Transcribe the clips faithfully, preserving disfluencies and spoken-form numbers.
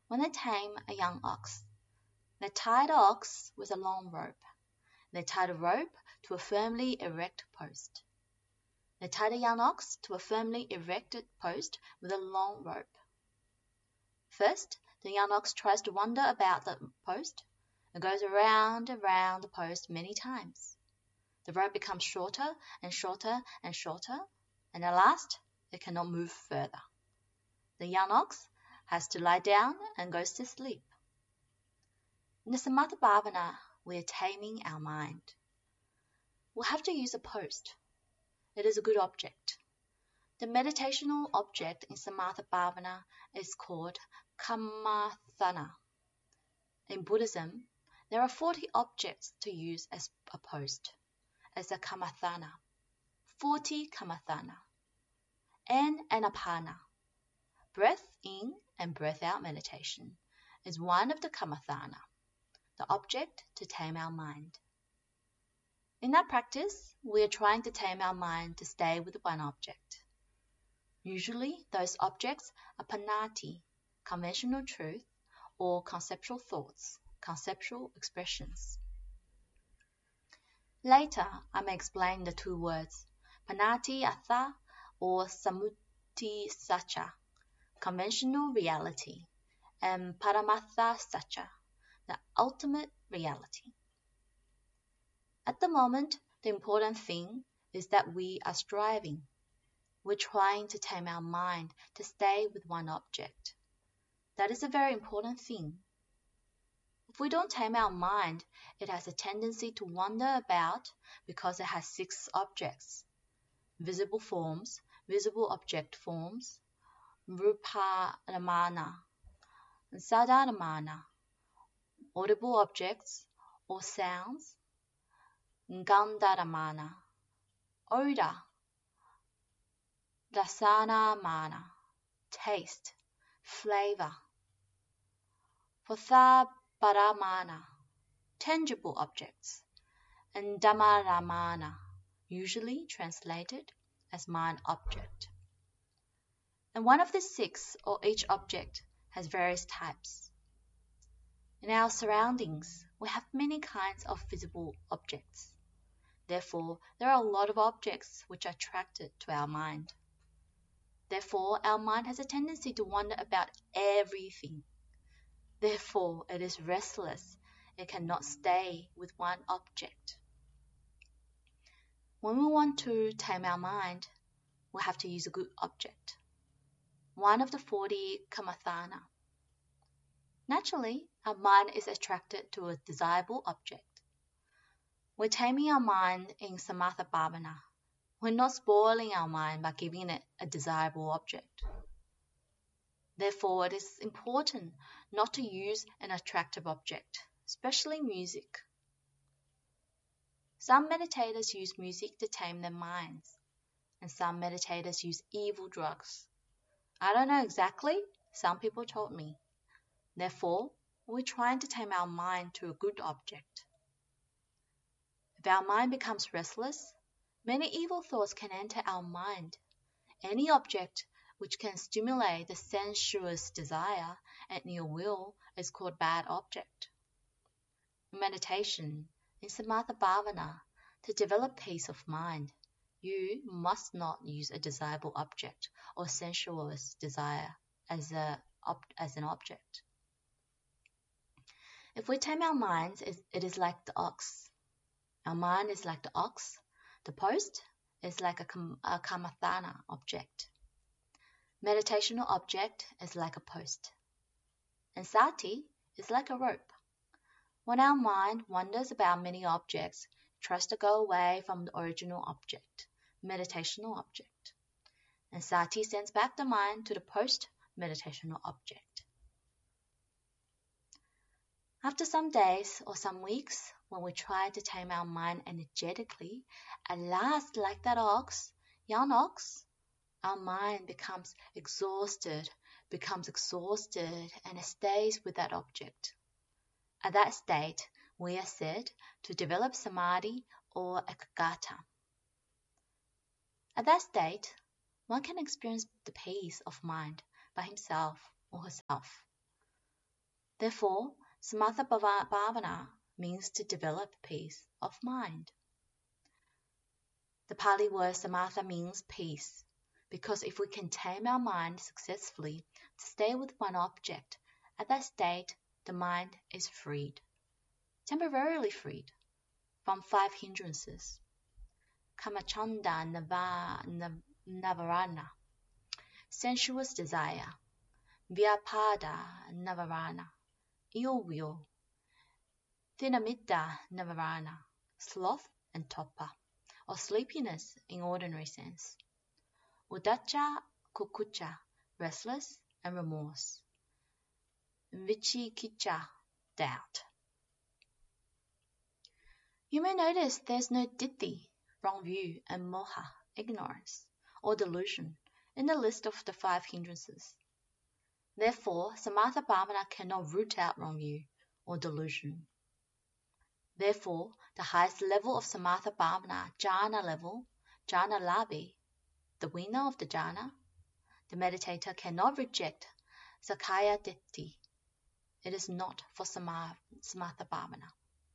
When they tame a young ox, they tie the ox with a long rope. They tie the rope to a firmly erect post. They tie the young ox to a firmly erected post with a long rope. First, the young ox tries to wander about the post and goes around and round the post many times. The rope becomes shorter and shorter and shorter, and at last it cannot move further. The young ox has to lie down and goes to sleep. In the Samatha Bhavana, we are taming our mind. We'll have to use a post. It is a good object. The meditational object in Samatha Bhavana is called Kamathana. In Buddhism, there are forty objects to use as a post, as a Kamathana. forty Kamathana. And Anapana, breath in and breath out meditation, is one of the Kamathana, the object to tame our mind. In that practice, we are trying to tame our mind to stay with one object. Usually, those objects are panati, conventional truth, or conceptual thoughts, conceptual expressions. Later, I may explain the two words, panati atha or samuti sacha, conventional reality, and paramatha sacha, the ultimate reality. At the moment, the important thing is that we are striving. We're trying to tame our mind to stay with one object. That is a very important thing. If we don't tame our mind, it has a tendency to wander about because it has six objects: visible forms, visible object forms, rupa-ramana, sadharamana, audible objects or sounds, gandharamana, odor, rasana-mana, taste, flavor, pothaparamana, tangible objects, and dhammaramana, usually translated as mind object. And one of the six, or each object, has various types. In our surroundings, we have many kinds of visible objects. Therefore, there are a lot of objects which are attracted to our mind. Therefore, our mind has a tendency to wander about everything. Therefore, it is restless. It cannot stay with one object. When we want to tame our mind, we have to use a good object, one of the forty Kamathana. Naturally, our mind is attracted to a desirable object. We're taming our mind in Samatha Bhavana. We're not spoiling our mind by giving it a desirable object. Therefore, it is important not to use an attractive object, especially music. Some meditators use music to tame their minds, and some meditators use evil drugs. I don't know exactly, some people told me. Therefore, we're trying to tame our mind to a good object. If our mind becomes restless, many evil thoughts can enter our mind. Any object which can stimulate the sensuous desire and ill will is called bad object. In meditation, in Samatha Bhavana, to develop peace of mind, you must not use a desirable object or sensuous desire as, a, as an object. If we tame our minds, it is like the ox. Our mind is like the ox. The post is like a, a Kamathana object. Meditational object is like a post. And sati is like a rope. When our mind wanders about many objects, it tries to go away from the original object, meditational object. And sati sends back the mind to the post, meditational object. After some days or some weeks, when we try to tame our mind energetically, at last, like that ox, young ox, our mind becomes exhausted, becomes exhausted, and it stays with that object. At that state, we are said to develop samadhi or ekaggata. At that state, one can experience the peace of mind by himself or herself. Therefore, Samatha Bhavana means to develop peace of mind. The Pali word Samatha means peace, because if we can tame our mind successfully to stay with one object, at that state the mind is freed, temporarily freed, from five hindrances. Kamachanda Navarana, sensuous desire. Vyapada Navarana, ill will. Thinamitta Navarana, sloth and torpor, or sleepiness in ordinary sense. Udacha Kukucha, restless and remorse. Vichikicha, doubt. You may notice there's no ditthi, wrong view, and moha, ignorance, or delusion, in the list of the five hindrances. Therefore, Samatha Bhavana cannot root out wrong view or delusion. Therefore, the highest level of Samatha Bhavana, jhana level, jhana labhi, the winner of the jhana, the meditator cannot reject Sakkaya Ditthi. It is not for Samatha Bhavana.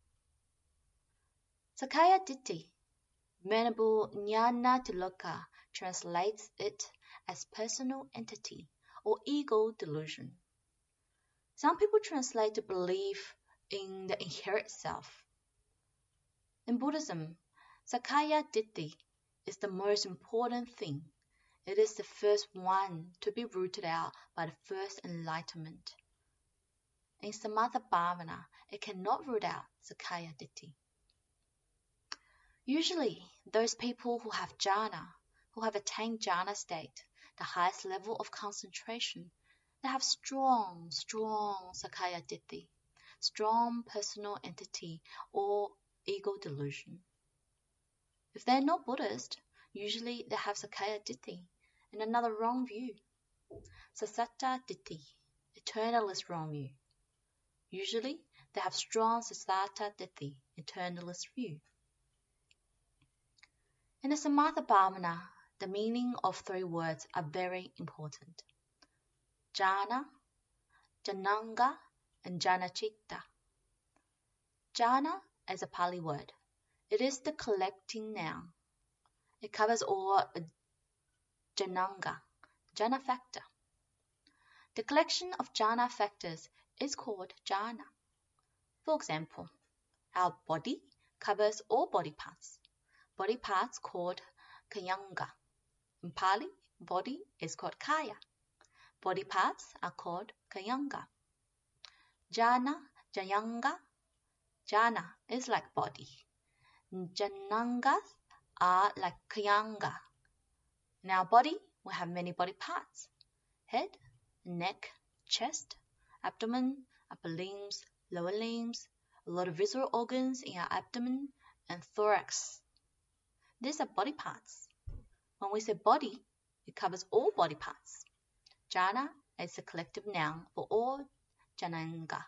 Sakkaya Ditthi, Venerable Jnana Tiloka translates it as personal entity or ego delusion. Some people translate the belief in the inherent self. In Buddhism, Sakkaya Ditthi is the most important thing. It is the first one to be rooted out by the first enlightenment. In Samatha Bhavana, it cannot root out Sakkaya Ditthi. Usually, those people who have jhana, who have attained jhana state, the highest level of concentration, they have strong, strong Sakkaya Ditthi, strong personal entity or ego delusion. If they're not Buddhist, usually they have Sakkaya Ditthi and another wrong view. Sasatta Ditthi, eternalist wrong view. Usually they have strong Sasatta Ditthi, eternalist view. In the Samatha Bhavana, the meaning of three words are very important. Jhana, Jhananga, and Jhanachitta. Jhana is a Pali word. It is the collecting noun. It covers all Jhananga, jhana factor. The collection of jhana factors is called jhana. For example, our body covers all body parts. Body parts called kayanga. In Pali, body is called kaya. Body parts are called kayanga. Jhana, jayanga. Jhana is like body. Jhanangas are like kayanga. In our body, we have many body parts. Head, neck, chest, abdomen, upper limbs, lower limbs, a lot of visceral organs in our abdomen, and thorax. These are body parts. When we say body, it covers all body parts. Jhana is a collective noun for all jhananga.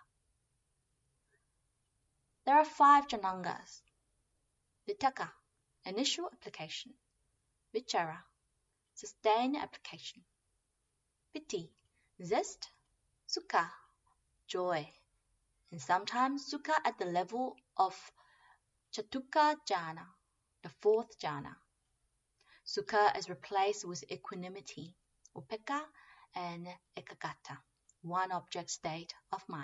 There are five jhanangas. Vitaka, initial application. Vichara, sustained application. Piti, zest. Sukha, joy. And sometimes sukha at the level of Chatuka jhana, the fourth jhana. Sukha is replaced with equanimity, upekkha and ekagata, one object state of mind.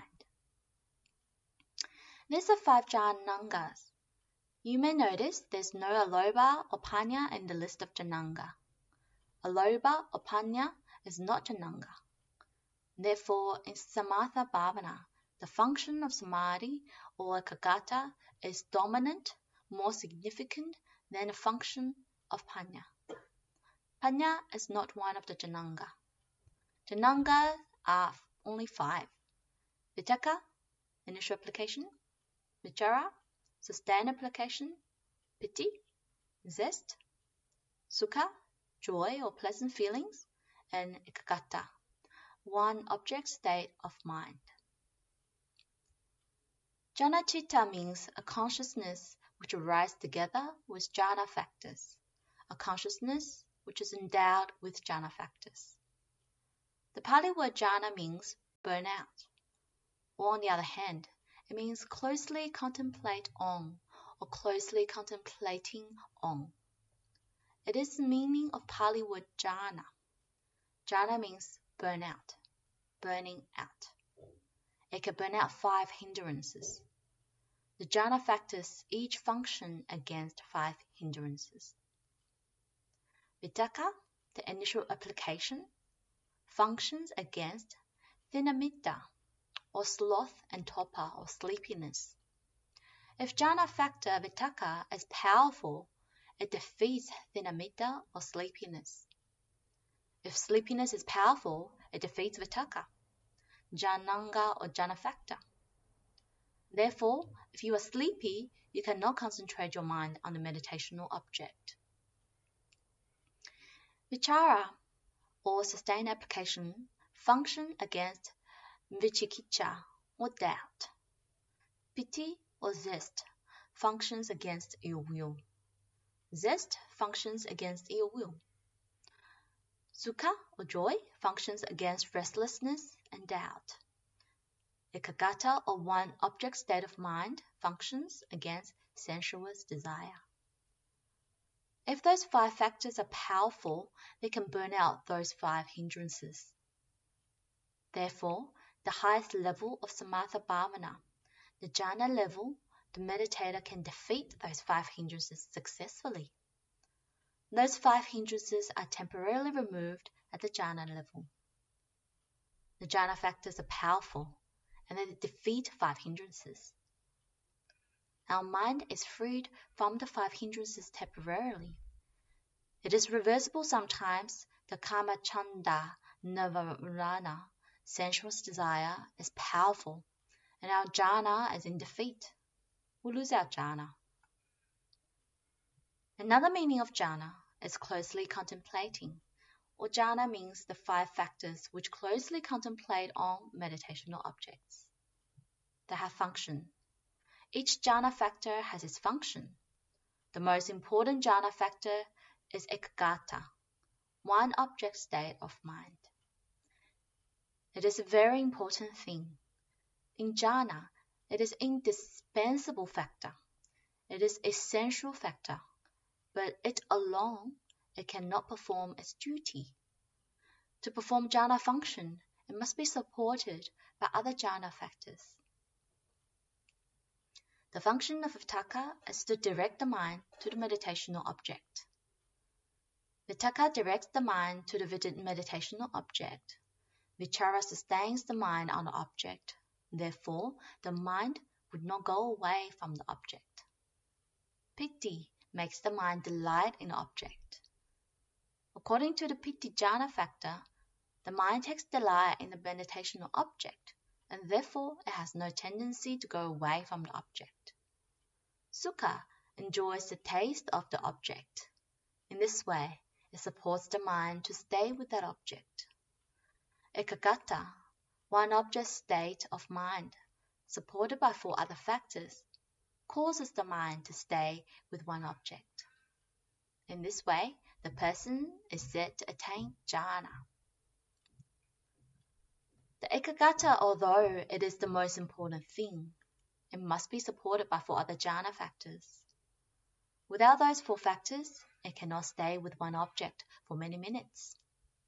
These are five jhanangas. You may notice there's no aloba or panya in the list of jhananga. Aloba or panya is not jhananga. Therefore, in Samatha Bhavana, the function of samadhi or ekagata is dominant, more significant than the function of panya. Panya is not one of the jhananga. Jhananga are only five. Vitaka, initial application. Vichara, sustained application. Piti, zest. Sukha, joy or pleasant feelings. And ekagata, one object state of mind. Jhanachitta means a consciousness which arises together with jhana factors, a consciousness which is endowed with jhana factors. The Pali word jhana means burn out. or on the other hand, it means closely contemplate on or closely contemplating on. It is the meaning of Pali word jhana. Jhana means burn out, burning out. It can burn out five hindrances. The jhana factors each function against five hindrances. Vitakka, the initial application, functions against thinamitta, or sloth and torpor or sleepiness. If jhana factor vitakka is powerful, it defeats thinamitta or sleepiness. If sleepiness is powerful, it defeats vitakka, jhananga or jhana factor. Therefore, if you are sleepy, you cannot concentrate your mind on the meditational object. Vichara, or sustained application, function against vicikiccha, or doubt. Piti, or zest, functions against ill will. Zest functions against ill will. Sukha, or joy, functions against restlessness and doubt. Ekaggata, or one object state of mind, functions against sensuous desire. If those five factors are powerful, they can burn out those five hindrances. Therefore, the highest level of samatha bhavana, the jhana level, the meditator can defeat those five hindrances successfully. Those five hindrances are temporarily removed at the jhana level. The jhana factors are powerful, and they defeat five hindrances. Our mind is freed from the five hindrances temporarily. It is reversible sometimes. The kama chanda nivarana, sensuous desire, is powerful, and our jhana is in defeat. We lose our jhana. Another meaning of jhana is closely contemplating, or jhana means the five factors which closely contemplate on meditational objects. They have function. Each jhana factor has its function. The most important jhana factor is ekaggata, one object state of mind. It is a very important thing. In jhana, it is indispensable factor. It is essential factor, but it alone, it cannot perform its duty. To perform jhana function, it must be supported by other jhana factors. The function of vitakka is to direct the mind to the meditational object. Vitakka directs the mind to the meditational object. Vichara sustains the mind on the object. Therefore, the mind would not go away from the object. Piti makes the mind delight in the object. According to the piti jhana factor, the mind takes delight in the meditational object, and therefore it has no tendency to go away from the object. Sukha enjoys the taste of the object. In this way, it supports the mind to stay with that object. Ekaggata, one object state of mind, supported by four other factors, causes the mind to stay with one object. In this way, the person is said to attain jhana. The ekaggata, although it is the most important thing, it must be supported by four other jhana factors. Without those four factors, it cannot stay with one object for many minutes.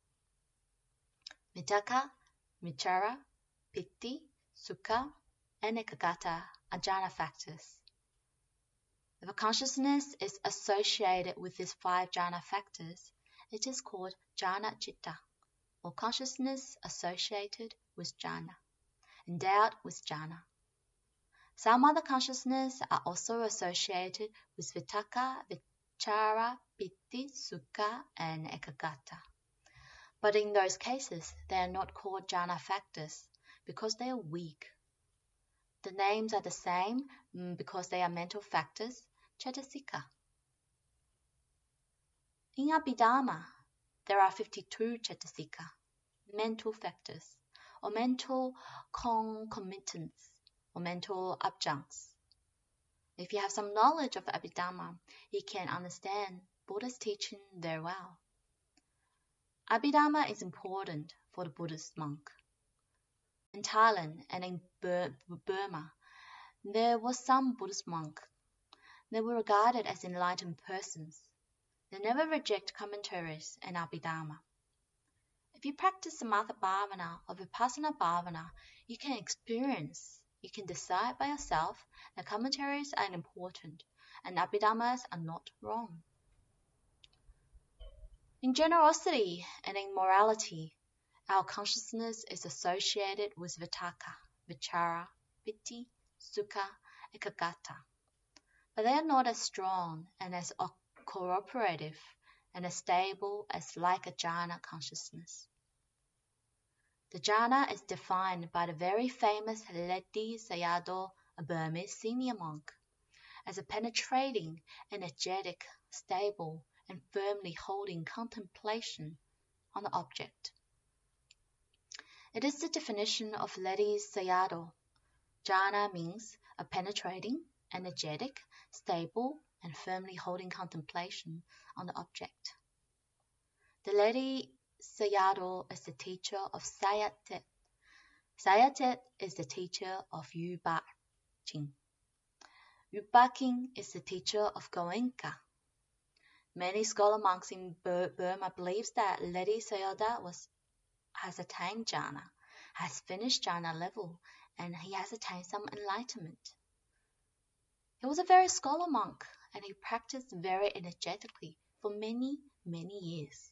Vitakka, vichara, piti, sukha, and ekaggata are jhana factors. If a consciousness is associated with these five jhana factors, it is called jhana citta, or consciousness associated with jhana, endowed with jhana. Some other consciousness are also associated with vitakka, vichara, piti, sukha, and ekaggata. But in those cases, they are not called jhana factors because they are weak. The names are the same because they are mental factors, cetasika. In Abhidhamma, there are fifty-two cetasika, mental factors, or mental concomitants, or mental adjuncts. If you have some knowledge of Abhidhamma, you can understand Buddha's teaching very well. Abhidhamma is important for the Buddhist monk. In Thailand and in Bur Burma, there was some Buddhist monk. They were regarded as enlightened persons. They never reject commentaries and Abhidharma. If you practice Samatha Bhavana or Vipassana Bhavana, you can experience, you can decide by yourself that commentaries are important and Abhidharmas are not wrong. In generosity and in morality, our consciousness is associated with Vitakka, Vichara, Piti, Sukha, Ekagata. But they are not as strong and as cooperative and as stable as like a jhana consciousness. The jhana is defined by the very famous Ledi Sayadaw, a Burmese senior monk, as a penetrating, energetic, stable, and firmly holding contemplation on the object. It is the definition of Ledi Sayadaw. Jhana means a penetrating, energetic, stable, and firmly holding contemplation on the object. The Ledi Sayadaw is the teacher of Sayatet. Sayatet is the teacher of U Ba King. U Ba King is the teacher of Goenka. Many scholar monks in Burma believe that Ledi Sayadaw was has attained jhana, has finished jhana level, and he has attained some enlightenment. He was a very scholar monk, and he practiced very energetically for many, many years.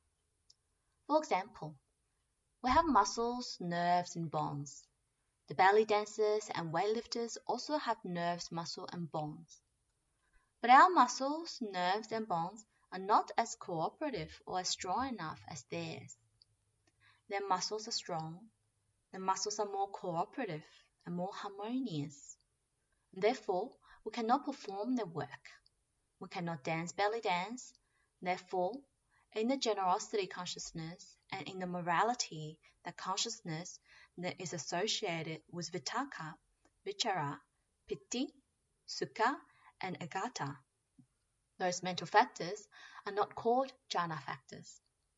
For example, we have muscles, nerves, and bones. The belly dancers and weightlifters also have nerves, muscle, and bones. But our muscles, nerves, and bones are not as cooperative or as strong enough as theirs. Their muscles are strong, their muscles are more cooperative and more harmonious. Therefore, we cannot perform their work. We cannot dance belly dance. Therefore, in the generosity consciousness and in the morality, that consciousness that is associated with Vitakka, Vichara, Piti, Sukha, and Agata, those mental factors are not called jhana factors.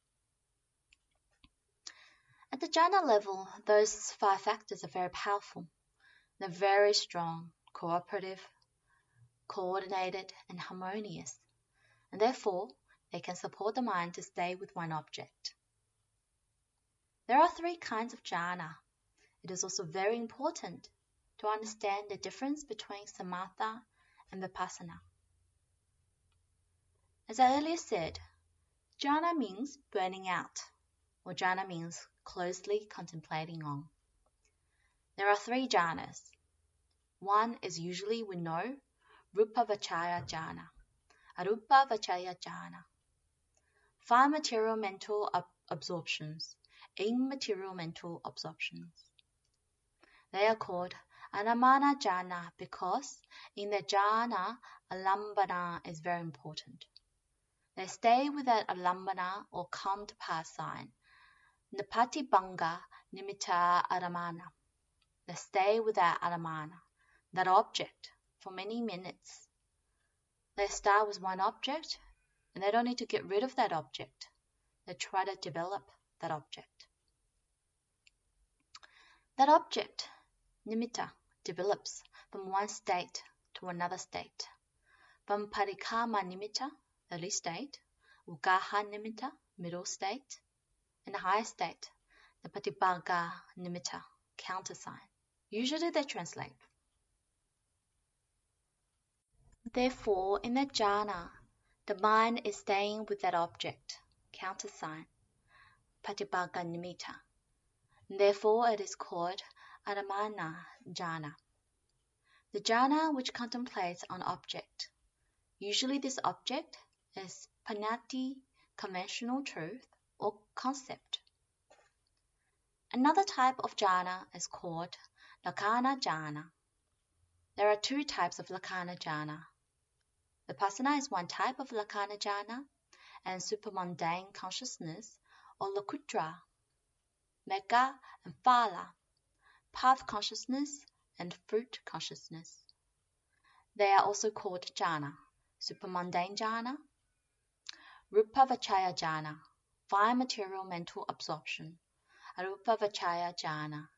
At the jhana level, those five factors are very powerful. They're very strong, cooperative, coordinated, and harmonious, and therefore they can support the mind to stay with one object. There are three kinds of jhana. It is also very important to understand the difference between samatha and vipassana. As I earlier said, jhana means burning out, or jhana means closely contemplating on. There are three jhanas. One is usually we know Rupa Vachaya Jhana, Arupa Vachaya Jhana. Five material mental ab- absorptions, immaterial mental absorptions. They are called Anamana Jhana because in the jhana, alambana is very important. They stay with that alambana or counterpart sign, Napatibanga Nimitta Aramana. They stay with that aramana, that object, for many minutes. They start with one object, and they don't need to get rid of that object. They try to develop that object. That object, nimitta, develops from one state to another state. From parikama nimitta, early state, ugaha nimitta, middle state, and the higher state, the patibhaga nimitta, countersign. Usually they translate. Therefore, in that jhana, the mind is staying with that object, countersign, patibhaga nimitta. Therefore, it is called Anamana jhana. The jhana which contemplates on object. Usually this object is panati, conventional truth, or concept. Another type of jhana is called Lakkhana jhana. There are two types of Lakkhana jhana. Vipassana is one type of Lakkhana jhana, and supermundane consciousness, or Lokuttara, Megha and Phala, path consciousness and fruit consciousness. They are also called jhana, supermundane jhana, Rupa Vachaya jhana, fine material mental absorption, Arupa Vachaya jhana,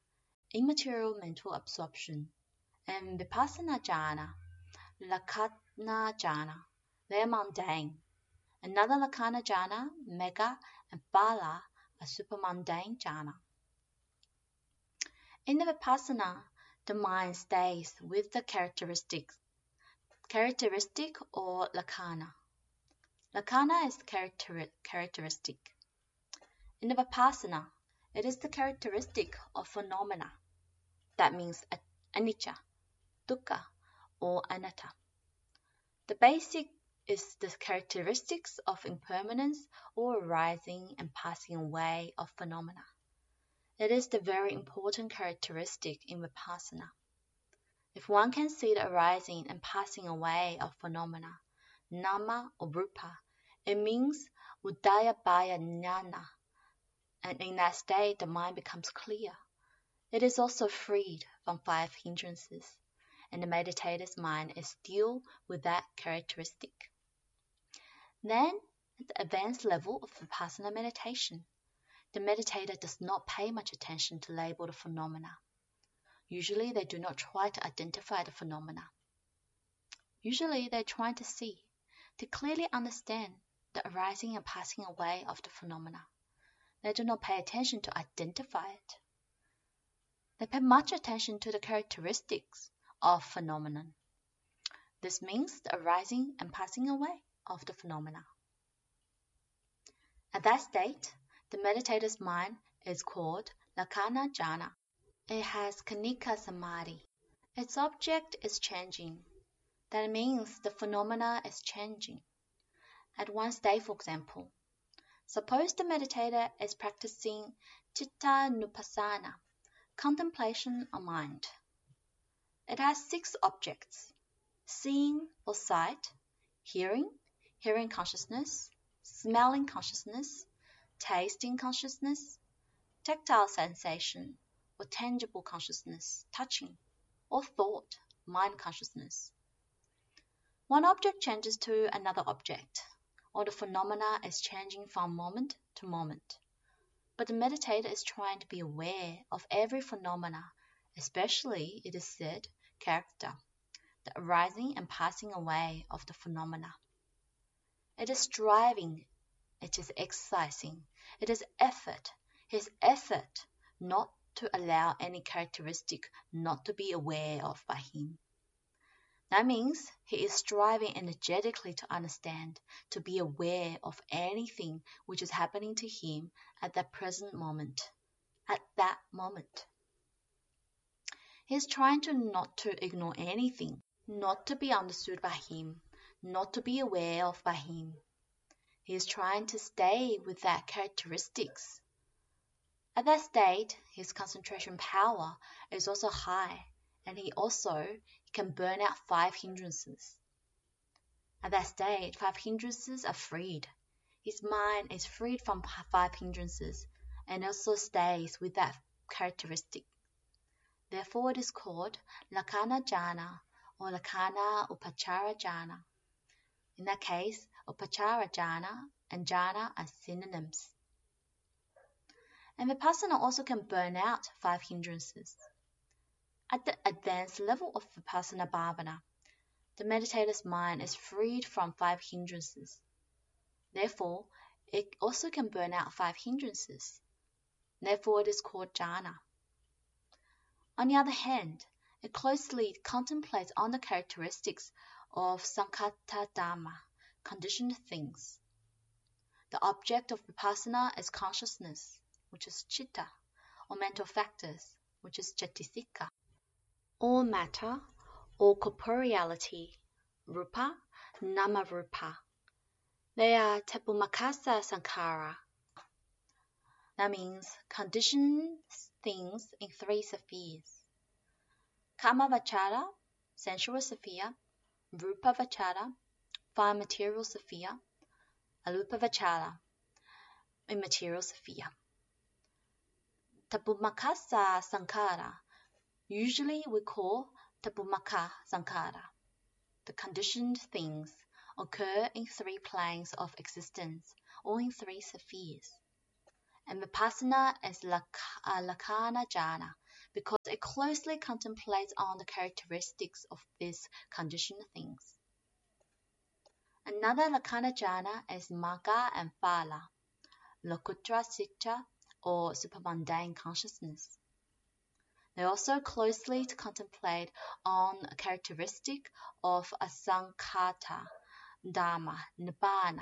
immaterial mental absorption, and Vipassana jhana, Lakkhana jhana, they are mundane. Another Lakkhana jhana, Megha, and Phala are supermundane jhana. In the Vipassana, the mind stays with the characteristics, characteristic or Lakkhana. Lakkhana is character, characteristic. In the Vipassana, it is the characteristic of phenomena. That means anicca, dukkha, or anatta. The basic is the characteristics of impermanence or arising and passing away of phenomena. It is the very important characteristic in Vipassana. If one can see the arising and passing away of phenomena, nama or rupa, it means udayabhaya jnana, and in that state the mind becomes clear. It is also freed from five hindrances, and the meditator's mind is still with that characteristic. Then, at the advanced level of Vipassana meditation, the meditator does not pay much attention to labeled phenomena. Usually they do not try to identify the phenomena. Usually they are trying to see, to clearly understand the arising and passing away of the phenomena. They do not pay attention to identify it. They pay much attention to the characteristics of phenomenon. This means the arising and passing away of the phenomena. At that state, the meditator's mind is called Lakkhana jhana. It has Khanika samadhi. Its object is changing. That means the phenomena is changing. At one state, for example, suppose the meditator is practicing citta nupassana, contemplation of mind. It has six objects: seeing or sight, hearing, hearing consciousness, smelling consciousness, tasting consciousness, tactile sensation or tangible consciousness, touching, or thought, mind consciousness. One object changes to another object, or the phenomena is changing from moment to moment. But the meditator is trying to be aware of every phenomena, especially, it is said, character, the arising and passing away of the phenomena. It is striving, it is exercising, it is effort, his effort not to allow any characteristic not to be aware of by him. That means he is striving energetically to understand, to be aware of anything which is happening to him at that present moment, at that moment. He is trying to not to ignore anything, not to be understood by him, not to be aware of by him. He is trying to stay with that characteristics. At that state, his concentration power is also high, and he also can burn out five hindrances. At that state, five hindrances are freed. His mind is freed from five hindrances and also stays with that characteristic. Therefore, it is called Lakkhana jhana or Lakkhana upachara jhana. In that case, upachara jhana and jhana are synonyms. And Vipassana also can burn out five hindrances. At the advanced level of Vipassana Bhavana, the meditator's mind is freed from five hindrances. Therefore, it also can burn out five hindrances. Therefore, it is called jhana. On the other hand, it closely contemplates on the characteristics of sankhata dhamma, conditioned things. The object of Vipassana is consciousness, which is citta, or mental factors, which is cetasika, or matter, or corporeality, rupa, namarupa. They are tapumakasa sankhara. That means conditioned things in three spheres. Kamavachara, sensual sphere, Rupavachara, fine material sphere, Arupavachara, immaterial sphere. Tapumakasa sankhara, usually we call tapumaka sankhara. The conditioned things occur in three planes of existence or in three spheres. And Vipassana is Lakkhana jhana because it closely contemplates on the characteristics of these conditioned things. Another Lakkhana jhana is Magga and Phala, Lokuttara Sita, or supermundane consciousness. They also closely contemplate on a characteristic of Asankhata, Dhamma, Nibbana.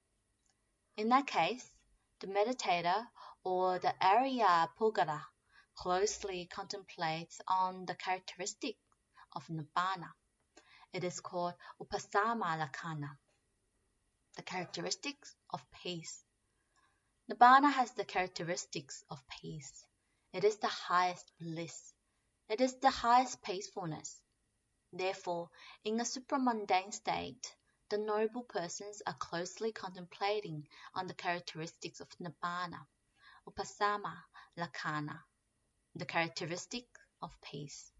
In that case, the meditator or the Aryapagara closely contemplates on the characteristic of Nibbana. It is called Upasama Lakkhana, the characteristics of peace. Nibbana has the characteristics of peace. It is the highest bliss. It is the highest peacefulness. Therefore, in a supramundane state, the noble persons are closely contemplating on the characteristics of Nibbana, Upasama Lakkhana, the characteristic of peace.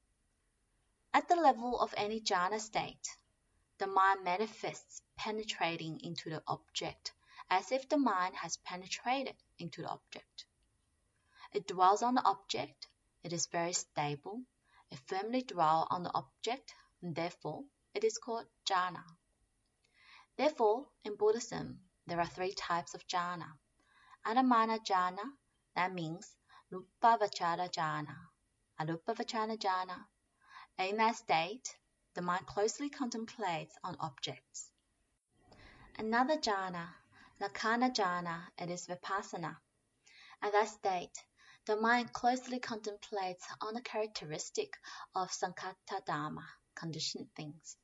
At the level of any jhana state, the mind manifests penetrating into the object, as if the mind has penetrated into the object. It dwells on the object, it is very stable, it firmly dwells on the object, and therefore it is called jhana. Therefore, in Buddhism, there are three types of jhana. Anamana jhana, that means Rupavachara jhana, Arupavachara jhana. In that state, the mind closely contemplates on objects. Another jhana, Lakkhana jhana, it is Vipassana. At that state, the mind closely contemplates on the characteristic of Sankhata Dhamma, conditioned things.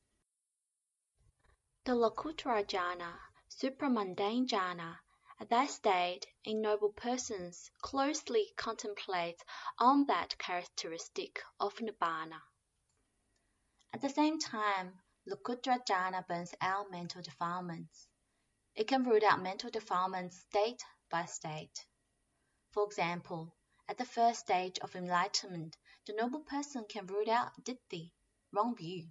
The Lokuttara jhana, supramundane jhana, at that state, in noble persons closely contemplates on that characteristic of Nibbana. At the same time, Lokuttara jhana burns out mental defilements. It can root out mental defilements state by state. For example, at the first stage of enlightenment, the noble person can root out ditthi, wrong view.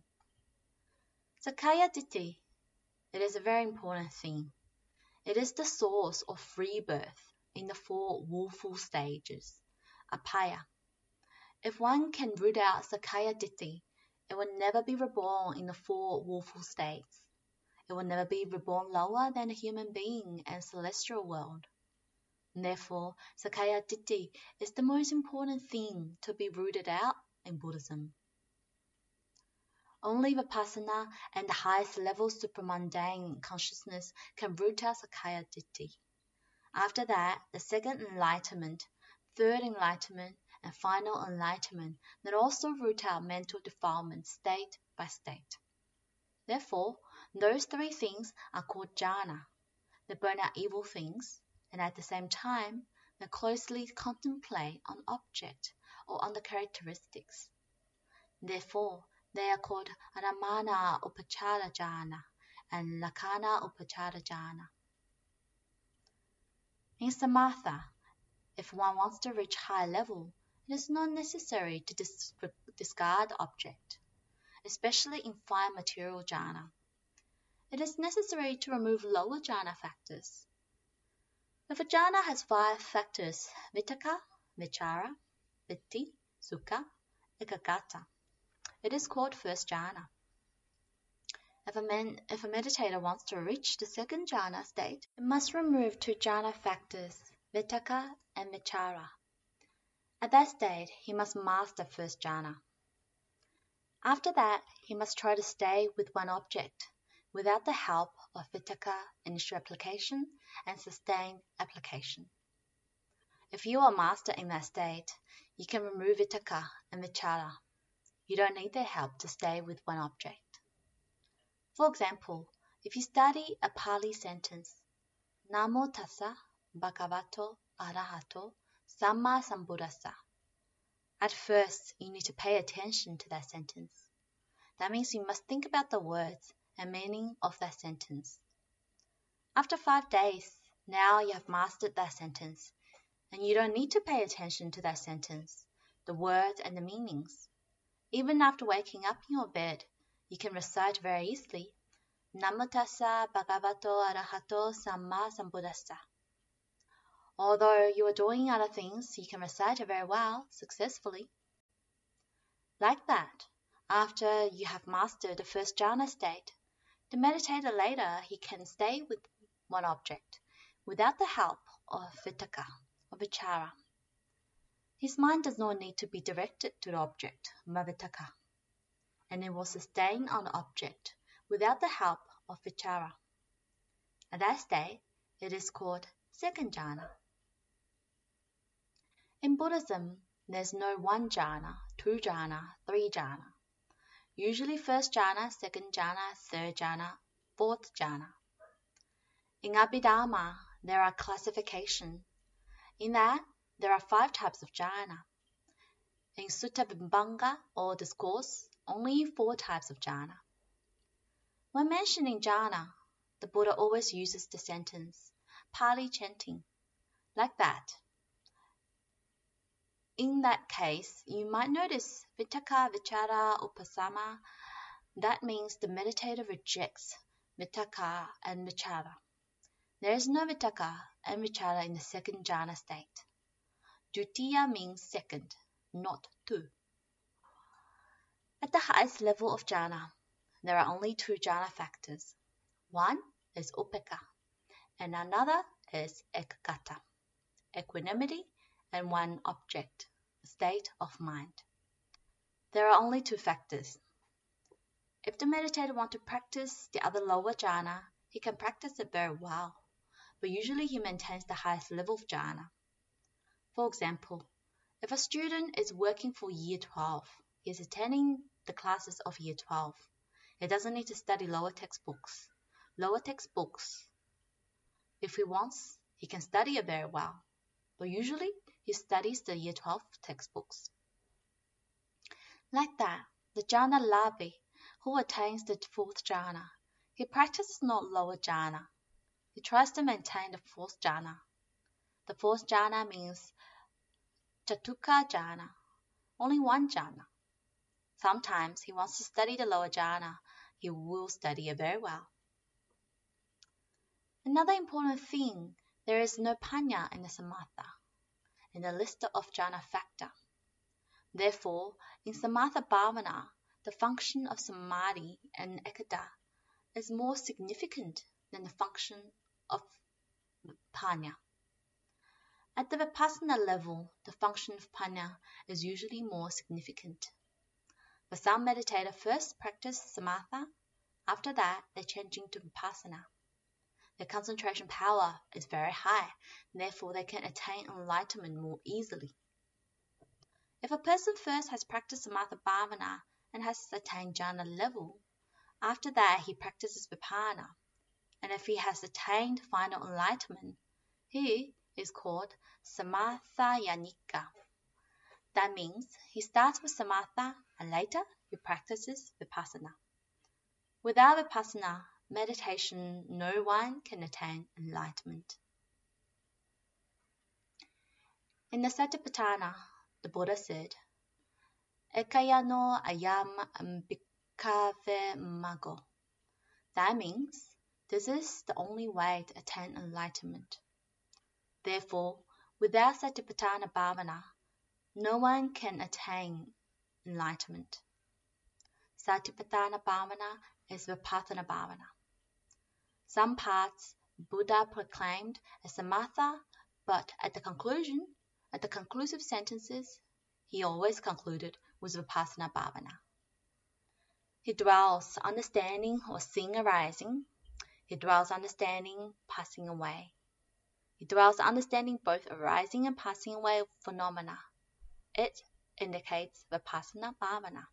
Sakkaya ditthi, it is a very important thing. It is the source of free birth in the four willful stages, apaya. If one can root out Sakkaya ditthi, it will never be reborn in the four willful states. It will never be reborn lower than a human being and celestial world. Therefore, Sakkaya ditthi is the most important thing to be rooted out in Buddhism. Only Vipassana and the highest level supramundane consciousness can root out Sakkaya ditthi. After that, the second enlightenment, third enlightenment, and final enlightenment then also root out mental defilement state by state. Therefore, those three things are called jhana. They burn out evil things, and at the same time, they closely contemplate on object or on the characteristics. Therefore, they are called Anamana Upachara jhana and Lakkhana Upachara jhana. In Samatha, if one wants to reach high level, it is not necessary to dis discard the object, especially in fine material jhana. It is necessary to remove lower jhana factors. If a jhana has five factors, vitakka, vichara, vitti, sukha, ekaggata, it is called first jhana. If a, man, if a meditator wants to reach the second jhana state, it must remove two jhana factors, vitakka and vichara. At that state, he must master first jhana. After that, he must try to stay with one object, without the help of vitakka, initial application, and sustained application. If you are master in that state, you can remove vitakka and vichara. You don't need their help to stay with one object. For example, if you study a Pali sentence, Namo tassa bhagavato arahato samma sambuddhassa. At first, you need to pay attention to that sentence. That means you must think about the words and meaning of that sentence. After five days, now you have mastered that sentence, and you don't need to pay attention to that sentence, the words and the meanings. Even after waking up in your bed, you can recite very easily, Namo tassa bhagavato arahato samma sambuddhassa. Although you are doing other things, you can recite it very well, successfully. Like that, after you have mastered the first jhana state, the meditator later he can stay with one object without the help of vitakka or vichara. His mind does not need to be directed to the object, vitakka, and it will sustain on the object without the help of vichara. At that state, it is called second jhana. In Buddhism, there's no one jhana, two jhana, three jhana. Usually first jhana, second jhana, third jhana, fourth jhana. In Abhidharma, there are classifications. In that, there are five types of jhana. In Sutta Vibhanga, or discourse, only four types of jhana. When mentioning jhana, the Buddha always uses the sentence, Pali chanting, like that. In that case, you might notice vitakka, vichara, upasama. That means the meditator rejects vitakka and vichara. There is no vitakka and vichara in the second jhana state. Dutiya means second, not two. At the highest level of jhana, there are only two jhana factors. One is upekkha, and another is ekaggata, equanimity and one object, state of mind. There are only two factors. If the meditator wants to practice the other lower jhana, he can practice it very well, but usually he maintains the highest level of jhana. For example, if a student is working for year twelve, he is attending the classes of year twelve. He doesn't need to study lower textbooks. Lower textbooks, if he wants, he can study it very well, but usually he studies the year twelve textbooks. Like that, the jhana lavi, who attains the fourth jhana, he practices not lower jhana. He tries to maintain the fourth jhana. The fourth jhana means chatukka jhana, only one jhana. Sometimes he wants to study the lower jhana. He will study it very well. Another important thing, there is no panya in the samatha, in the list of jhana factor. Therefore, in samatha bhavana, the function of samadhi and ekada is more significant than the function of panya. At the vipassana level, the function of panya is usually more significant. But some meditators first practice samatha, after that they change into vipassana. Their concentration power is very high, therefore they can attain enlightenment more easily. If a person first has practiced samatha bhavana and has attained jhana level, after that he practices vipassana, and if he has attained final enlightenment, he is called samathayanika. That means he starts with samatha and later he practices vipassana. Without vipassana, meditation, no one can attain enlightenment. In the Satipatthana, the Buddha said, Ekayano ayam bhikkhave maggo. That means this is the only way to attain enlightenment. Therefore, without Satipatthana bhavana, no one can attain enlightenment. Satipatthana bhavana is vipassana bhavana. Some parts Buddha proclaimed as samatha, but at the conclusion, at the conclusive sentences, he always concluded with vipassana bhavana. He dwells understanding or seeing arising. He dwells understanding passing away. He dwells understanding both arising and passing away of phenomena. It indicates vipassana bhavana.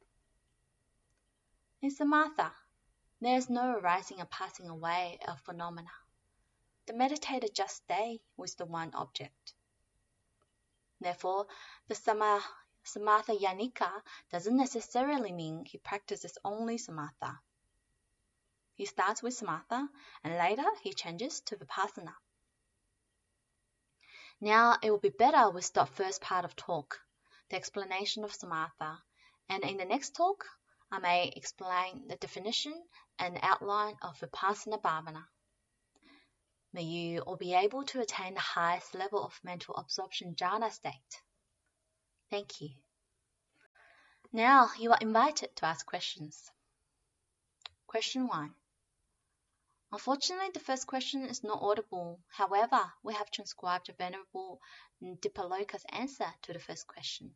In samatha, there is no arising and passing away of phenomena. The meditator just stays with the one object. Therefore, the sama, samatha yanika doesn't necessarily mean he practices only samatha. He starts with samatha and later he changes to vipassana. Now it will be better we stop first part of talk, the explanation of samatha, and in the next talk, I may explain the definition and outline of vipassana bhavana. May you all be able to attain the highest level of mental absorption jhana state. Thank you. Now you are invited to ask questions. Question one. Unfortunately, the first question is not audible. However, we have transcribed the Venerable Dipaloka's answer to the first question.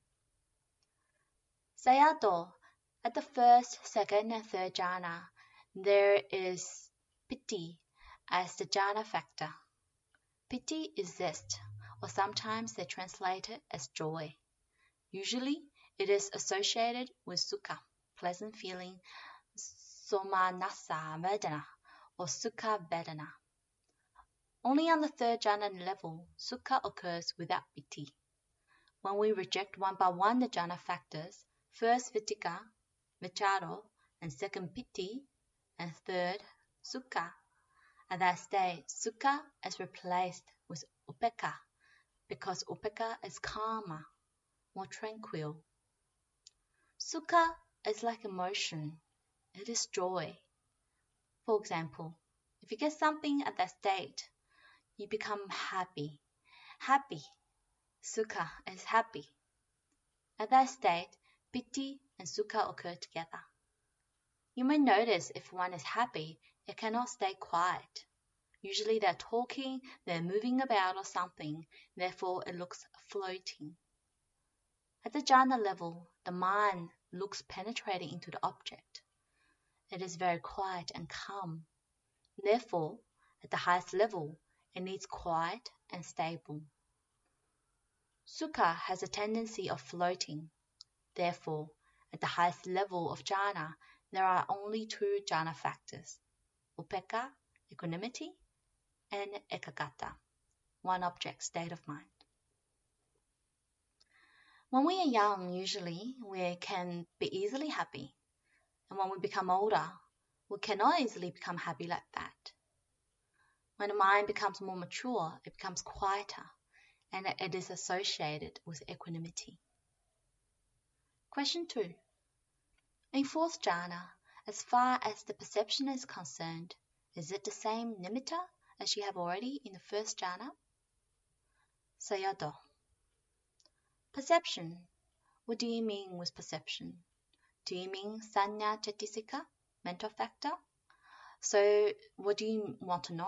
Sayadaw, at the first, second, and third jhana, there is piti as the jhana factor. Piti is zest, or sometimes they translate it as joy. Usually, it is associated with sukha, pleasant feeling, somanassa vedana, or sukha vedana. Only on the third jhana level, sukha occurs without piti. When we reject one by one the jhana factors, first vitika, vicharo, and second piti, and third sukha, at that stage, sukha is replaced with upekkha, because upekkha is calmer, more tranquil. Sukha is like emotion. It is joy. For example, if you get something at that state, you become happy. Happy. Sukha is happy. At that state, piti and sukha occur together. You may notice if one is happy, it cannot stay quiet. Usually they're talking, they're moving about or something, therefore it looks floating. At the jhana level, the mind looks penetrating into the object. It is very quiet and calm. Therefore, at the highest level, it needs quiet and stable. Sukha has a tendency of floating. Therefore, at the highest level of jhana, there are only two jhana factors, upekkha, equanimity, and ekaggata, one object state of mind. When we are young, usually, we can be easily happy. And when we become older, we cannot easily become happy like that. When the mind becomes more mature, it becomes quieter, and it is associated with equanimity. Question two. In fourth jhana, as far as the perception is concerned, is it the same nimitta as you have already in the first jhana? Sayadaw. Perception. What do you mean with perception? Do you mean sanya cetisika, mental factor? So what do you want to know?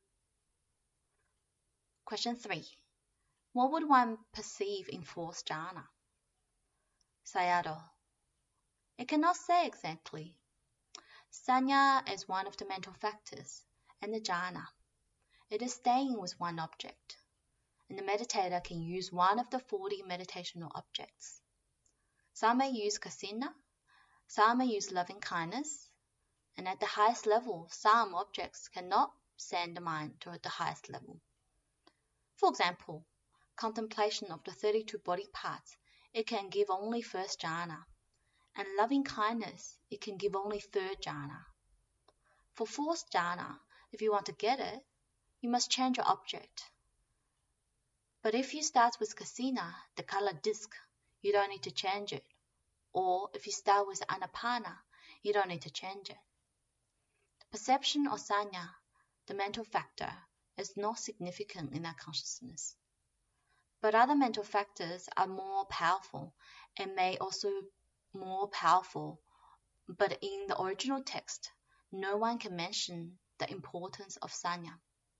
Question three. What would one perceive in fourth jhana? Sayadaw. It cannot say exactly. Sanya is one of the mental factors, and the jhana. It is staying with one object, and the meditator can use one of the forty meditational objects. Some may use kasina, some may use loving kindness, and at the highest level, some objects cannot send the mind to the highest level. For example, contemplation of the thirty-two body parts, it can give only first jhana, and loving kindness, it can give only third jhana. For fourth jhana, if you want to get it, you must change your object. But if you start with kasina, the color disc, you don't need to change it. Or if you start with anapana, you don't need to change it. The perception or sanya, the mental factor, is not significant in our consciousness. But other mental factors are more powerful and may also more powerful. But in the original text, no one can mention the importance of sanya.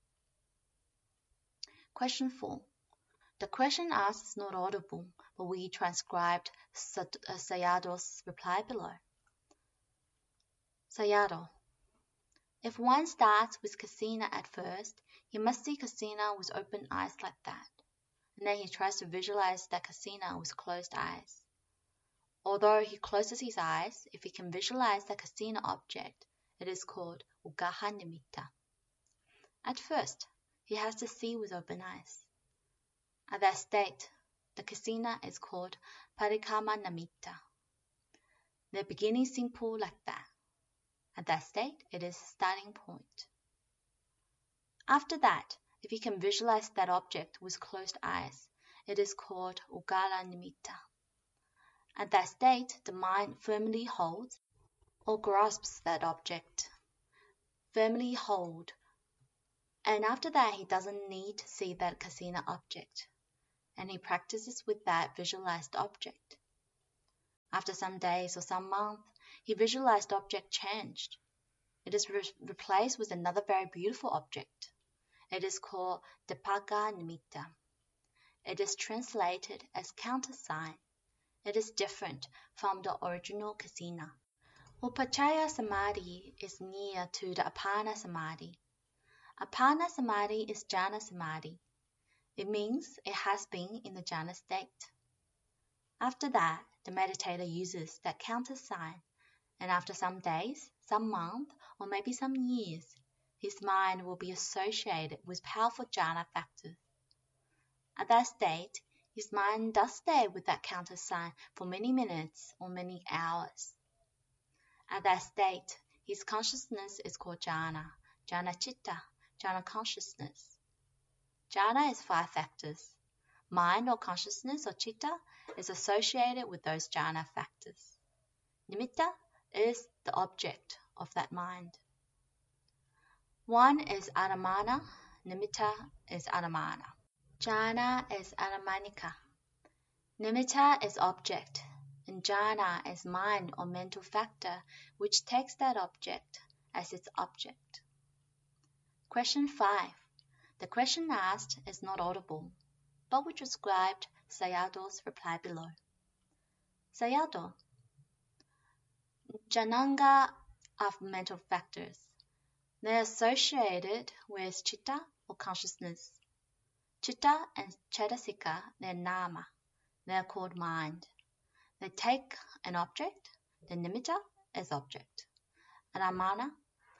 Question four. The question asked is not audible, but we transcribed Sayadaw's reply below. Sayadaw. If one starts with kasina at first, he must see kasina with open eyes like that, and then he tries to visualize that kasina with closed eyes. Although he closes his eyes, if he can visualize the kasina object, it is called ugaha nimitta. At first, he has to see with open eyes. At that state, the kasina is called parikama namitta. The beginning simple like that. At that state, it is starting point. After that, if you can visualize that object with closed eyes, it is called ugala nimitta. At that state, the mind firmly holds or grasps that object. Firmly hold. And after that, he doesn't need to see that kasina object. And he practices with that visualized object. After some days or some months, he visualized the object changed. It is re replaced with another very beautiful object. It is called Dipaka Nimitta. It is translated as countersign. It is different from the original kasina. Upachaya Samadhi is near to the Apana Samadhi. Apana Samadhi is jhana Samadhi. It means it has been in the jhana state. After that, the meditator uses that countersign, and after some days, some months, or maybe some years, his mind will be associated with powerful jhana factors. At that state, his mind does stay with that countersign for many minutes or many hours. At that state, his consciousness is called jhana, jhana chitta, jhana consciousness. Jhana is five factors. Mind or consciousness or chitta is associated with those jhana factors. Nimitta is the object of that mind. One is anamana, nimitta is anamana. Jhana is anamanika. Nimitta is object, and jhana is mind or mental factor which takes that object as its object. Question five. The question asked is not audible, but we described Sayado's reply below. Sayadaw. Jhananga are mental factors. They are associated with chitta or consciousness. Chitta and cetasika, they are nama. They are called mind. They take an object, the nimitta is object. Anamana,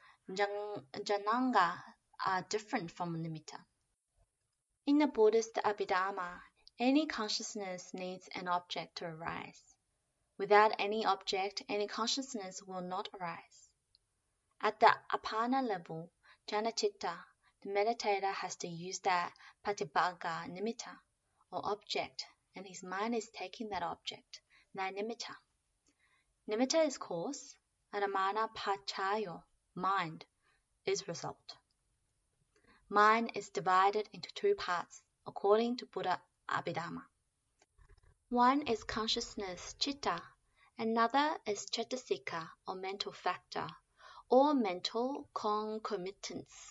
jhananga are different from nimitta. In the Buddhist Abhidharma, any consciousness needs an object to arise. Without any object, any consciousness will not arise. At the apana level, jhana chitta, the meditator has to use that patibhaga nimitta, or object, and his mind is taking that object, that nimitta. Nimitta is cause, and amana pachayo, mind, is result. Mind is divided into two parts, according to Buddha Abhidharma. One is consciousness, chitta, another is cetasika, or mental factor, or mental concomitants.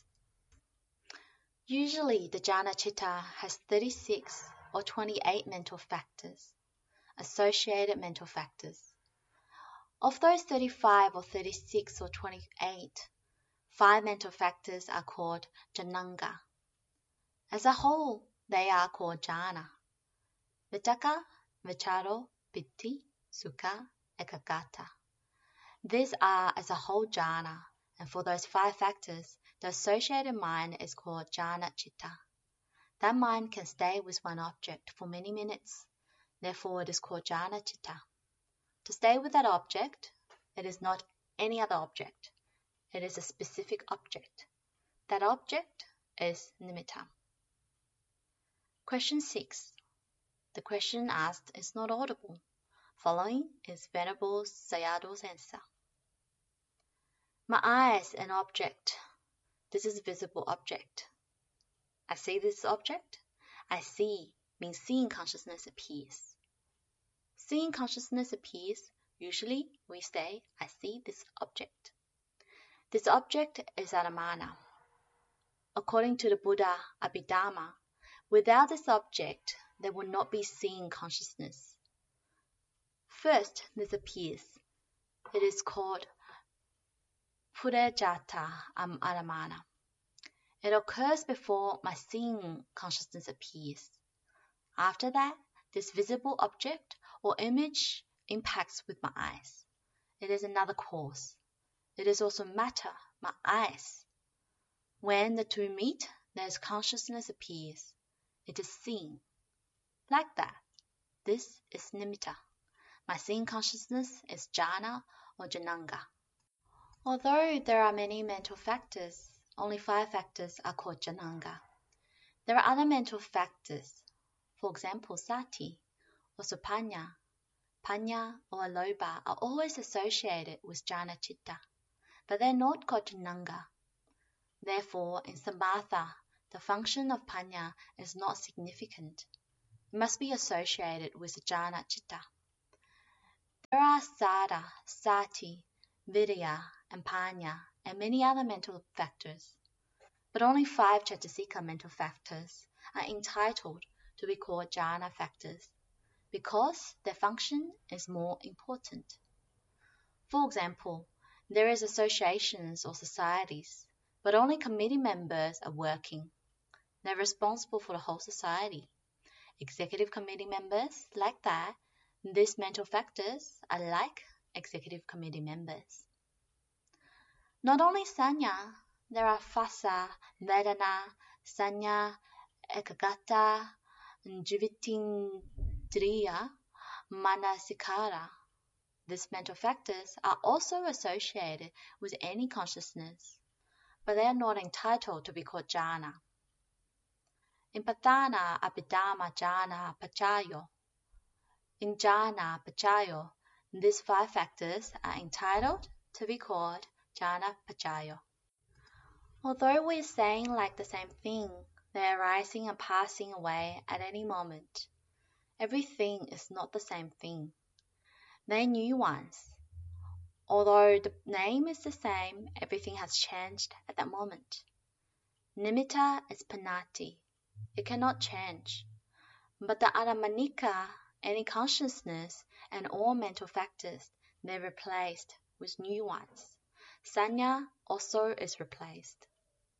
Usually, the jhana chitta has thirty-six or twenty-eight mental factors, associated mental factors. Of those thirty-five or thirty-six or twenty-eight, five mental factors are called jhananga. As a whole, they are called jhana. Vitakka, vicharo, piti, sukha, ekaggata. These are as a whole jhana, and for those five factors, the associated mind is called jhana chitta. That mind can stay with one object for many minutes. Therefore, it is called jhana chitta. To stay with that object, it is not any other object. It is a specific object. That object is nimitta. Question six. The question asked is not audible. Following is Venerable Sayadaw's answer. My eye is an object. This is a visible object. I see this object. I see means seeing consciousness appears. Seeing consciousness appears, usually we say, I see this object. This object is anamana. According to the Buddha Abhidharma, without this object, there will not be seeing consciousness. First, this appears. It is called Purajata anamana. It occurs before my seeing consciousness appears. After that, this visible object or image impacts with my eyes. It is another cause. It is also matter, my eyes. When the two meet, there's consciousness appears. It is seen. Like that. This is nimitta. My seeing consciousness is jhana or jhananga. Although there are many mental factors, only five factors are called jhananga. There are other mental factors. For example, sati or supanya, panya or aloba are always associated with jhana chitta, but they are not called jhananga. Therefore, in samatha, the function of panya is not significant. It must be associated with jhana chitta. There are Sada, Sati, Vidya, and Panya, and many other mental factors. But only five Chaitasika mental factors are entitled to be called jhana factors, because their function is more important. For example, there is associations or societies, but only committee members are working. They're responsible for the whole society. Executive committee members, like that, these mental factors are like executive committee members. Not only sanya, there are phassa, vedana, sanya, ekagata, jivitindriya, manasikara. These mental factors are also associated with any consciousness, but they are not entitled to be called jhana. In patana abhidhamma jhana pachayo, in jhana pachayo, these five factors are entitled to be called jhana pachayo. Although we are saying like the same thing, they are arising and passing away at any moment. Everything is not the same thing. They are new ones. Although the name is the same, everything has changed at that moment. Nimitta is panati. It cannot change. But the Aramanika, any consciousness, and all mental factors, they're replaced with new ones. Sanya also is replaced.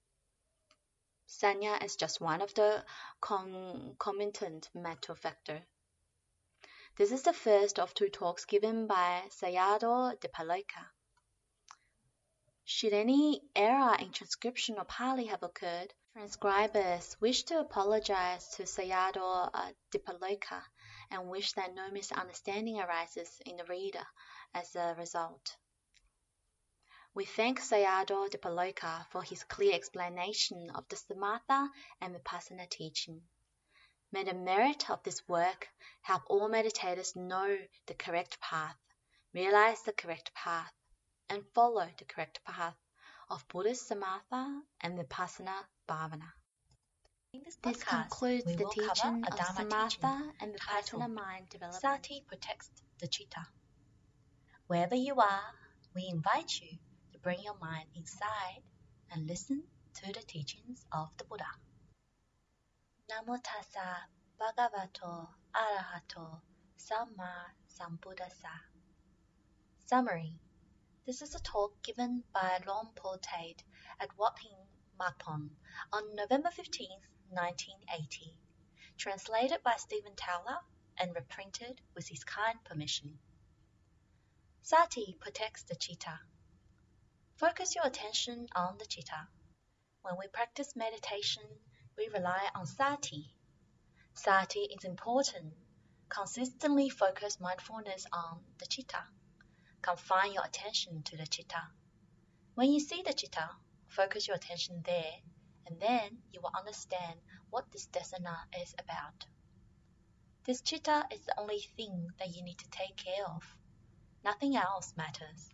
Sanya is just one of the concomitant mental factors. This is the first of two talks given by Sayadaw Dipaloka. Should any error in transcription of Pali have occurred, transcribers wish to apologize to Sayadaw Dipaloka and wish that no misunderstanding arises in the reader as a result. We thank Sayadaw Dipaloka for his clear explanation of the Samatha and Vipassana teaching. May the merit of this work help all meditators know the correct path, realize the correct path, and follow the correct path of Buddhist Samatha and Vipassana Bhavana. This, this concludes we the will teaching cover a of Dharma Samatha teaching and Vipassana titled mind development. Sati protects the chitta. Wherever you are, we invite you to bring your mind inside and listen to the teachings of the Buddha. Namo tassa bhagavato arahato samma sambuddhassa. Summary. This is a talk given by Luang Por Tate at Wat Ping Makpon on November fifteenth, nineteen eighty, translated by Stephen Towler and reprinted with his kind permission. Sati protects the chitta. Focus your attention on the chitta. When we practice meditation, we rely on sati. Sati is important. Consistently focus mindfulness on the chitta. Confine your attention to the chitta. When you see the chitta, focus your attention there, and then you will understand what this desana is about. This chitta is the only thing that you need to take care of. Nothing else matters.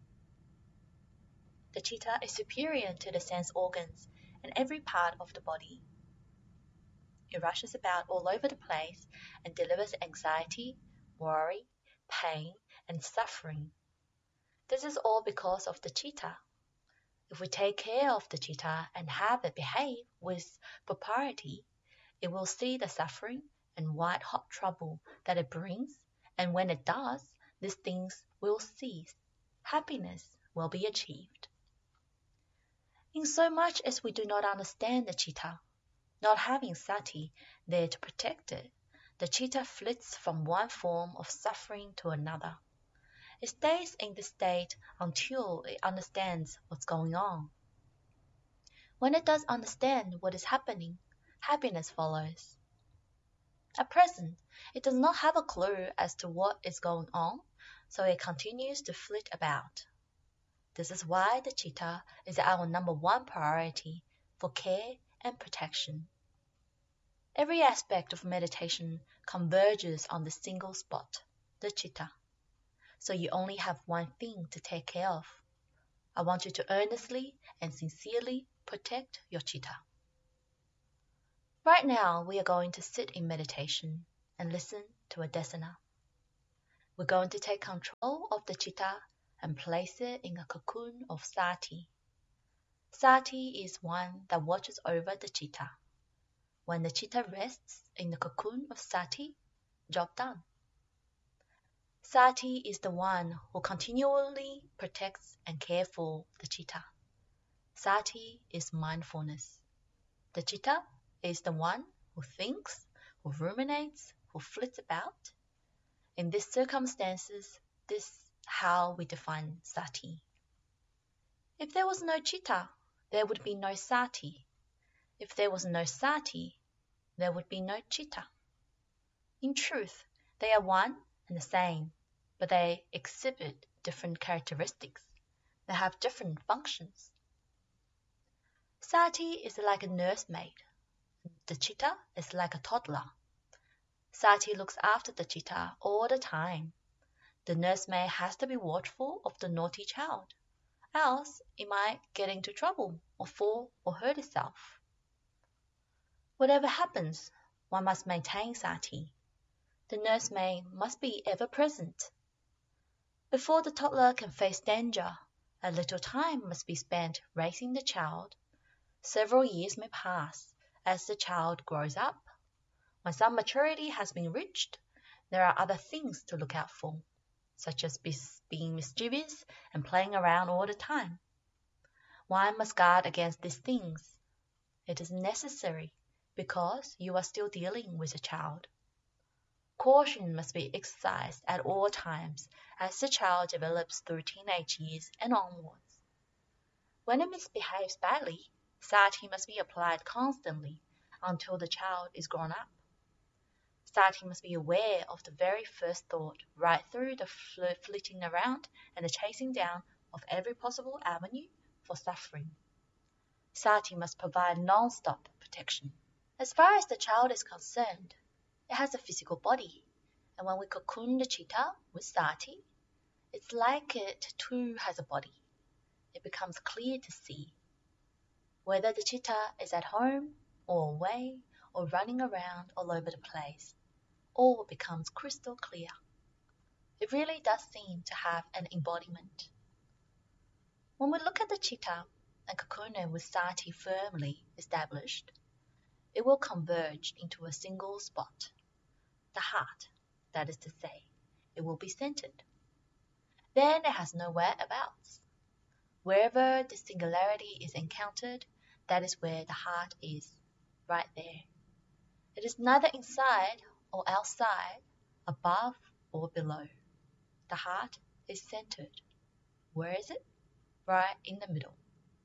The chitta is superior to the sense organs and every part of the body. It rushes about all over the place and delivers anxiety, worry, pain, and suffering. This is all because of the chitta. If we take care of the chitta and have it behave with propriety, it will see the suffering and white-hot trouble that it brings, and when it does, these things will cease. Happiness will be achieved. In so much as we do not understand the chitta, not having sati there to protect it, the chitta flits from one form of suffering to another. It stays in this state until it understands what's going on. When it does understand what is happening, happiness follows. At present, it does not have a clue as to what is going on, so it continues to flit about. This is why the chitta is our number one priority for care and protection. Every aspect of meditation converges on the single spot, the chitta. So you only have one thing to take care of. I want you to earnestly and sincerely protect your chitta. Right now, we are going to sit in meditation and listen to a desana. We're going to take control of the cheetah and place it in a cocoon of sati. Sati is one that watches over the cheetah. When the cheetah rests in the cocoon of sati, job done. Sati is the one who continually protects and cares for the cheetah. Sati is mindfulness. The cheetah is the one who thinks, who ruminates, who flits about. In these circumstances, this is how we define sati. If there was no cheetah, there would be no sati. If there was no sati, there would be no cheetah. In truth, they are one and the same, but they exhibit different characteristics. They have different functions. Sati is like a nursemaid. The cheetah is like a toddler. Sati looks after the cheetah all the time. The nursemaid has to be watchful of the naughty child, else it might get into trouble or fall or hurt itself. Whatever happens, one must maintain sati. The nursemaid must be ever present. Before the toddler can face danger, a little time must be spent raising the child. Several years may pass as the child grows up. When some maturity has been reached, there are other things to look out for, such as being mischievous and playing around all the time. One must guard against these things. It is necessary because you are still dealing with a child. Caution must be exercised at all times as the child develops through teenage years and onwards. When it misbehaves badly, sati must be applied constantly until the child is grown up. Sati must be aware of the very first thought right through the fl- flitting around and the chasing down of every possible avenue for suffering. Sati must provide non-stop protection. As far as the child is concerned, it has a physical body, and when we cocoon the cheetah with sati, it's like it too has a body. It becomes clear to see. Whether the cheetah is at home or away or running around all over the place, all becomes crystal clear. It really does seem to have an embodiment. When we look at the cheetah and cocoon it with sati firmly established, it will converge into a single spot, the heart, that is to say, it will be centered. Then it has no whereabouts. Wherever the singularity is encountered, that is where the heart is, right there. It is neither inside or outside, above or below. The heart is centered. Where is it? Right in the middle.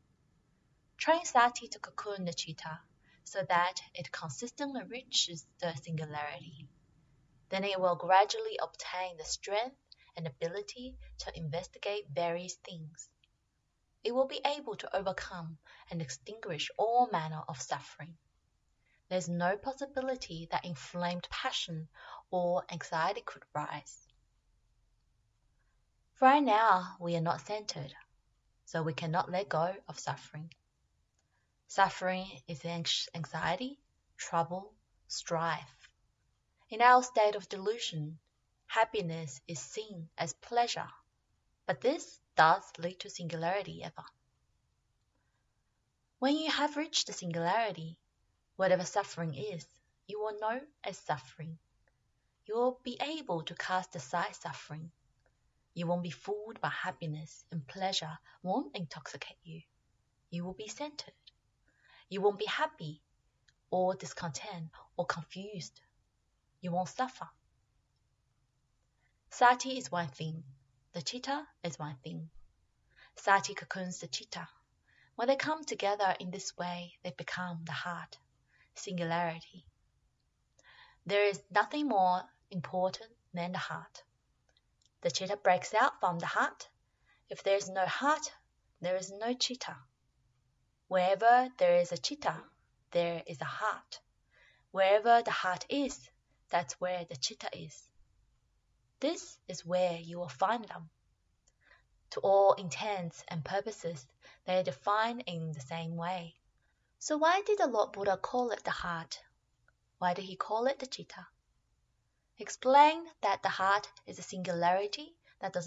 Train sati to cocoon the cheetah so that it consistently reaches the singularity. Then it will gradually obtain the strength and ability to investigate various things. It will be able to overcome and extinguish all manner of suffering. There is no possibility that inflamed passion or anxiety could rise. Right now, we are not centered, so we cannot let go of suffering. Suffering is anxiety, trouble, strife. In our state of delusion, happiness is seen as pleasure, but this does lead to singularity ever. When you have reached the singularity, whatever suffering is, you will know as suffering. You will be able to cast aside suffering. You won't be fooled by happiness, and pleasure won't intoxicate you. You will be centered. You won't be happy or discontent or confused. You won't suffer. Sati is one thing. The cheetah is one thing. Sati cocoons the cheetah. When they come together in this way, they become the heart, singularity. There is nothing more important than the heart. The cheetah breaks out from the heart. If there is no heart, there is no cheetah. Wherever there is a cheetah, there is a heart. Wherever the heart is, that's where the cheetah is. This is where you will find them. To all intents and purposes, they are defined in the same way. So why did the Lord Buddha call it the heart? Why did he call it the cheetah? He explained that the heart is a singularity that does